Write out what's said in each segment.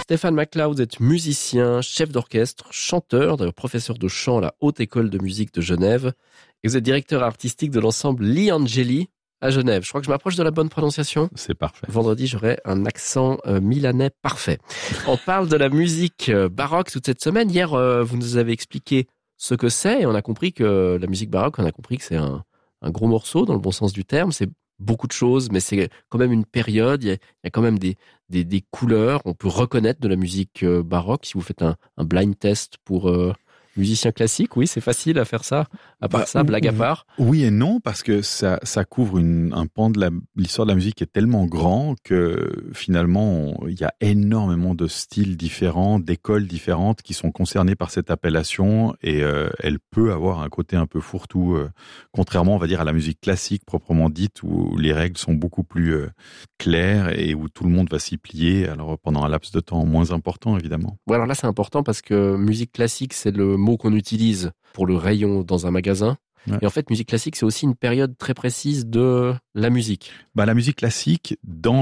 Stéphane McLeod, vous êtes musicien, chef d'orchestre, chanteur, d'ailleurs professeur de chant à la Haute École de musique de Genève. Et vous êtes directeur artistique de l'ensemble Li Angeli à Genève. Je crois que je m'approche de la bonne prononciation. C'est parfait. Vendredi, j'aurai un accent milanais parfait. On parle de la musique baroque toute cette semaine. Hier, vous nous avez expliqué ce que c'est et on a compris que la musique baroque, on a compris que c'est un gros morceau dans le bon sens du terme. C'est beaucoup de choses, mais c'est quand même une période. Il y a quand même des couleurs. On peut reconnaître de la musique baroque. Si vous faites un blind test pour musicien classique, oui, c'est facile à faire ça. À part ça, blague à part. Oui et non, parce que ça couvre un pan de l'histoire de la musique qui est tellement grand que finalement, il y a énormément de styles différents, d'écoles différentes qui sont concernées par cette appellation et elle peut avoir un côté un peu fourre-tout, contrairement, on va dire, à la musique classique proprement dite où les règles sont beaucoup plus claires et où tout le monde va s'y plier, alors pendant un laps de temps moins important, évidemment. Ouais, alors là, c'est important parce que musique classique, c'est le mot qu'on utilise pour le rayon dans un magasin. Ouais. Et en fait, musique classique, c'est aussi une période très précise de la musique. La musique classique,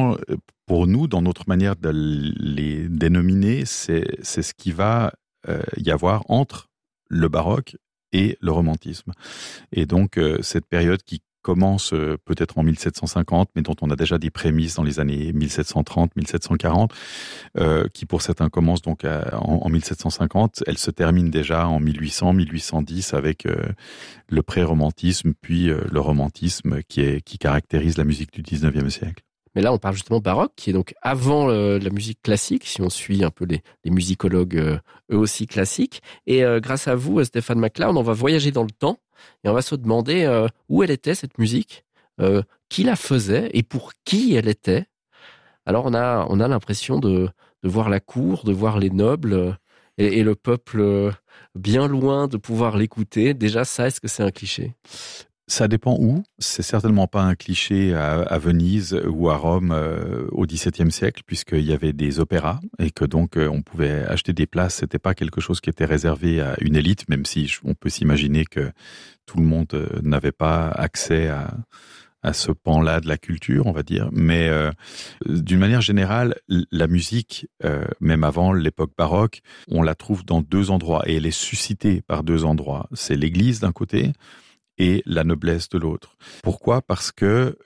pour nous, dans notre manière de les dénominer, c'est ce qui va y avoir entre le baroque et le romantisme. Et donc, cette période qui commence peut-être en 1750, mais dont on a déjà des prémices dans les années 1730, 1740, qui pour certains commence donc en 1750. Elle se termine déjà en 1800, 1810 avec le pré-romantisme, puis le romantisme qui caractérise la musique du 19e siècle. Mais là, on parle justement baroque, qui est donc avant la musique classique, si on suit un peu les musicologues, eux aussi classiques. Et grâce à vous, Stéphane McLeod, on va voyager dans le temps et on va se demander où elle était, cette musique, qui la faisait et pour qui elle était. Alors, on a l'impression de voir la cour, de voir les nobles et le peuple bien loin de pouvoir l'écouter. Déjà, ça, est-ce que c'est un cliché ? Ça dépend où. C'est certainement pas un cliché à Venise ou à Rome au XVIIe siècle, puisqu'il y avait des opéras et que donc on pouvait acheter des places. C'était pas quelque chose qui était réservé à une élite, même si on peut s'imaginer que tout le monde n'avait pas accès à ce pan-là de la culture, on va dire. Mais d'une manière générale, la musique, même avant l'époque baroque, on la trouve dans deux endroits et elle est suscitée par deux endroits. C'est l'église d'un côté et la noblesse de l'autre. Pourquoi ? Parce que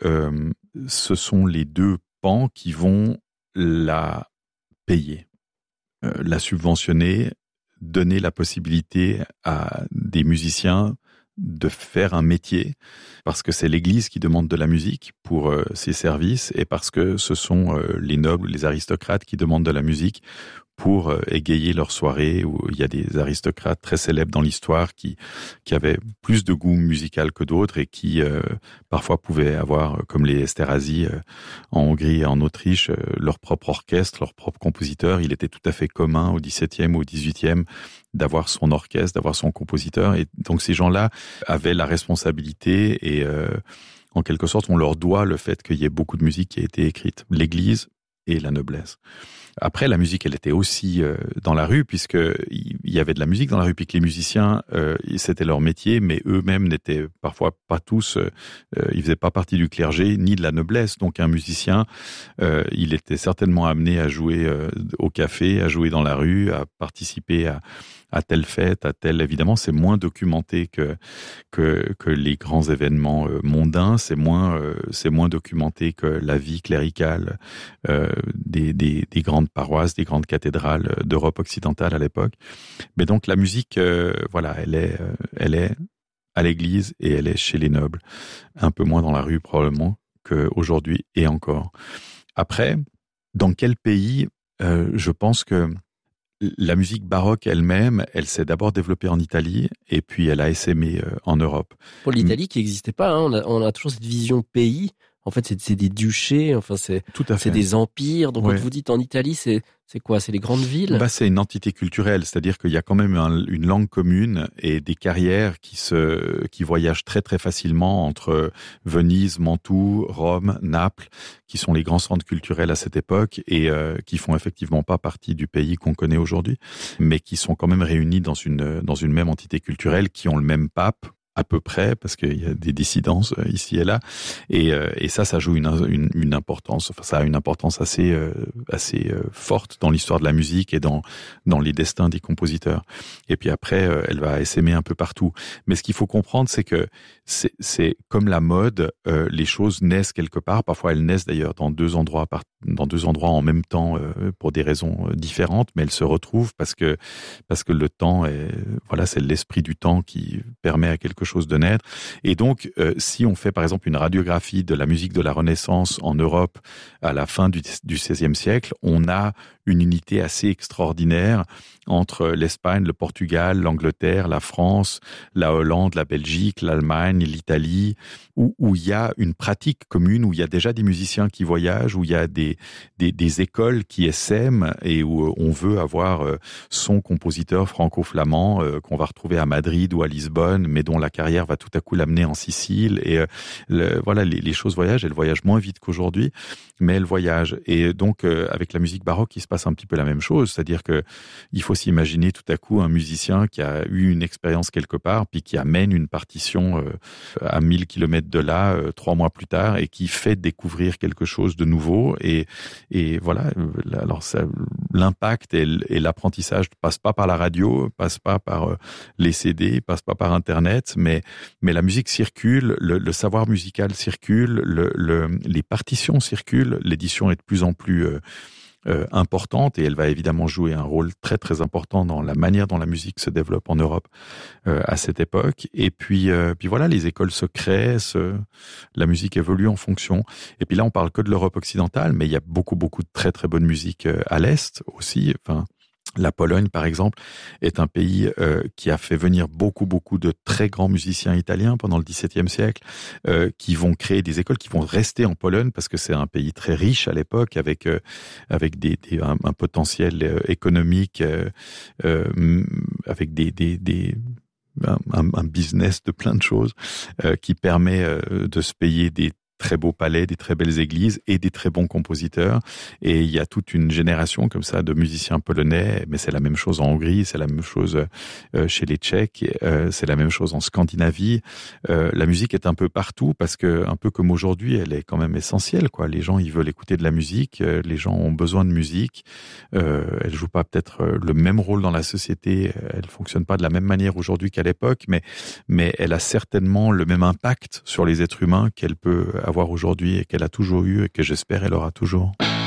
ce sont les deux pans qui vont la payer, la subventionner, donner la possibilité à des musiciens de faire un métier, parce que c'est l'Église qui demande de la musique pour ses services et parce que ce sont les nobles, les aristocrates qui demandent de la musique pour égayer leur soirée, où il y a des aristocrates très célèbres dans l'histoire qui avaient plus de goût musical que d'autres et qui parfois pouvaient avoir, comme les Esterházy en Hongrie et en Autriche, leur propre orchestre, leur propre compositeur. Il était tout à fait commun au XVIIe ou au XVIIIe d'avoir son orchestre, d'avoir son compositeur. Et donc ces gens-là avaient la responsabilité et en quelque sorte on leur doit le fait qu'il y ait beaucoup de musique qui a été écrite. L'Église et la noblesse. Après, la musique, elle était aussi dans la rue, puisque il y avait de la musique dans la rue, puis que les musiciens, c'était leur métier, mais eux-mêmes n'étaient parfois pas tous, ils faisaient pas partie du clergé ni de la noblesse. Donc un musicien, il était certainement amené à jouer au café, à jouer dans la rue, à participer à telle fête, à telle. Évidemment, c'est moins documenté que les grands événements mondains. C'est moins documenté que la vie cléricale des grandes paroisses, des grandes cathédrales d'Europe occidentale à l'époque. Mais donc la musique, elle est à l'église et elle est chez les nobles, un peu moins dans la rue probablement qu'aujourd'hui et encore. Après, dans quel pays, je pense que la musique baroque elle-même, elle s'est d'abord développée en Italie et puis elle a essaimé en Europe. Pour l'Italie qui n'existait pas, hein, on a toujours cette vision pays. En fait, c'est des duchés, enfin c'est des empires. Donc, quand vous dites en Italie, c'est quoi ? C'est les grandes villes ? C'est une entité culturelle, c'est-à-dire qu'il y a quand même une langue commune et des carrières qui voyagent très très facilement entre Venise, Mantoue, Rome, Naples, qui sont les grands centres culturels à cette époque et qui font effectivement pas partie du pays qu'on connaît aujourd'hui, mais qui sont quand même réunis dans une même entité culturelle, qui ont le même pape, à peu près, parce qu'il y a des dissidences ici et là, et ça joue une importance. Enfin, ça a une importance assez forte dans l'histoire de la musique et dans les destins des compositeurs. Et puis après, elle va essaimer un peu partout. Mais ce qu'il faut comprendre, c'est que c'est comme la mode, les choses naissent quelque part. Parfois, elles naissent d'ailleurs dans deux endroits en même temps pour des raisons différentes, mais elles se retrouvent parce que le temps c'est l'esprit du temps qui permet à quelque chose de naître. Et donc, si on fait par exemple une radiographie de la musique de la Renaissance en Europe à la fin du XVIe siècle, on a une unité assez extraordinaire entre l'Espagne, le Portugal, l'Angleterre, la France, la Hollande, la Belgique, l'Allemagne, l'Italie, où il y a une pratique commune, où il y a déjà des musiciens qui voyagent, où il y a des écoles qui essaiment et où on veut avoir son compositeur franco-flamand qu'on va retrouver à Madrid ou à Lisbonne, mais dont la carrière va tout à coup l'amener en Sicile. Et les choses voyagent. Elles voyagent moins vite qu'aujourd'hui, mais elles voyagent. Et donc, avec la musique baroque, il se passe un petit peu la même chose. C'est-à-dire que il faut s'imaginer tout à coup un musicien qui a eu une expérience quelque part, puis qui amène une partition à 1000 kilomètres de là, 3 mois plus tard, et qui fait découvrir quelque chose de nouveau. Et voilà. Alors, l'impact et l'apprentissage ne passent pas par la radio, passent pas par les CD, passent pas par Internet, mais la musique circule, le savoir musical circule, les partitions circulent, l'édition est de plus en plus importante, et elle va évidemment jouer un rôle très très important dans la manière dont la musique se développe en Europe à cette époque. Et puis voilà, les écoles se créent, la musique évolue en fonction. Et puis là, on parle que de l'Europe occidentale, mais il y a beaucoup de très très bonne musique à l'Est aussi. Enfin, la Pologne, par exemple, est un pays qui a fait venir beaucoup de très grands musiciens italiens pendant le XVIIe siècle, qui vont créer des écoles, qui vont rester en Pologne parce que c'est un pays très riche à l'époque, avec un potentiel économique, avec un business de plein de choses qui permet de se payer des très beaux palais, des très belles églises et des très bons compositeurs. Et il y a toute une génération comme ça de musiciens polonais, mais c'est la même chose en Hongrie, c'est la même chose chez les Tchèques, c'est la même chose en Scandinavie. La musique est un peu partout parce que, un peu comme aujourd'hui, elle est quand même essentielle, quoi. Les gens, ils veulent écouter de la musique, les gens ont besoin de musique. Elle joue pas peut-être le même rôle dans la société, elle fonctionne pas de la même manière aujourd'hui qu'à l'époque, mais elle a certainement le même impact sur les êtres humains qu'elle peut avoir aujourd'hui et qu'elle a toujours eu et que j'espère elle aura toujours.